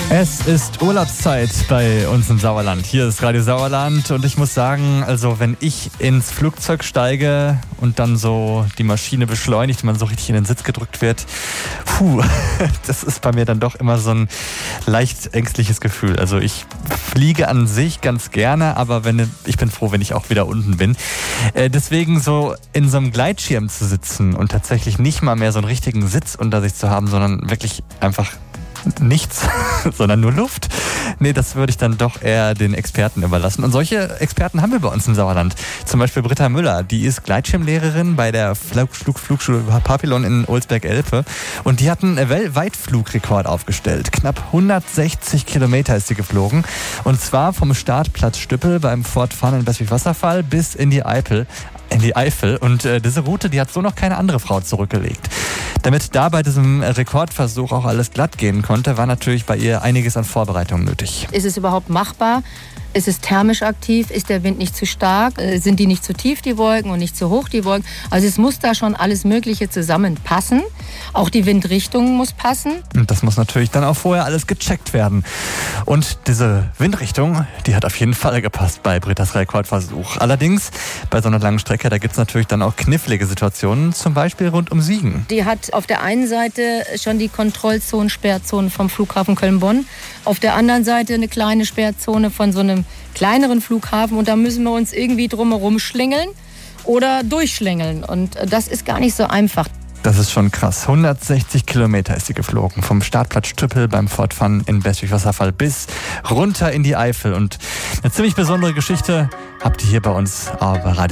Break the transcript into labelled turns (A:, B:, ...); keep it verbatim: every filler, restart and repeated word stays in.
A: Es ist Urlaubszeit bei uns im Sauerland. Hier ist Radio Sauerland und ich muss sagen, also wenn ich ins Flugzeug steige und dann so die Maschine beschleunigt, man so richtig in den Sitz gedrückt wird, puh, das ist bei mir dann doch immer so ein leicht ängstliches Gefühl. Also ich fliege an sich ganz gerne, aber wenn, ich bin froh, wenn ich auch wieder unten bin. Äh, deswegen so in so einem Gleitschirm zu sitzen und tatsächlich nicht mal mehr so einen richtigen Sitz unter sich zu haben, sondern wirklich einfach nichts, sondern nur Luft. Nee, das würde ich dann doch eher den Experten überlassen. Und solche Experten haben wir bei uns im Sauerland. Zum Beispiel Britta Müller, die ist Gleitschirmlehrerin bei der Flug, Flug, Flugschule Papillon in Olsberg-Elpe. Und die hat einen Weitflugrekord aufgestellt. Knapp hundertsechzig Kilometer ist sie geflogen. Und zwar vom Startplatz Stüppel beim Fort Fun in Bestwig-Wasserfall bis in die Eifel. in die Eifel. Und äh, diese Route, die hat so noch keine andere Frau zurückgelegt. Damit da bei diesem Rekordversuch auch alles glatt gehen konnte, war natürlich bei ihr einiges an Vorbereitungen nötig.
B: Ist es überhaupt machbar? Ist es thermisch aktiv? Ist der Wind nicht zu stark? Sind die nicht zu tief, die Wolken, und nicht zu hoch, die Wolken? Also es muss da schon alles Mögliche zusammenpassen. Auch die Windrichtung muss passen.
A: Und das muss natürlich dann auch vorher alles gecheckt werden. Und diese Windrichtung, die hat auf jeden Fall gepasst bei Brittas Rekordversuch. Allerdings, bei so einer langen Strecke, da gibt es natürlich dann auch knifflige Situationen, zum Beispiel rund um Siegen.
B: Die hat auf der einen Seite schon die Kontrollzonen, Sperrzonen vom Flughafen Köln-Bonn. Auf der anderen Seite eine kleine Sperrzone von so einem kleineren Flughafen. Und da müssen wir uns irgendwie drumherum schlängeln oder durchschlängeln. Und das ist gar nicht so einfach.
A: Das ist schon krass. hundertsechzig Kilometer ist sie geflogen. Vom Startplatz Stüppel beim Fort Fun in Bestwig-Wasserfall bis runter in die Eifel. Und eine ziemlich besondere Geschichte habt ihr hier bei uns bei Radio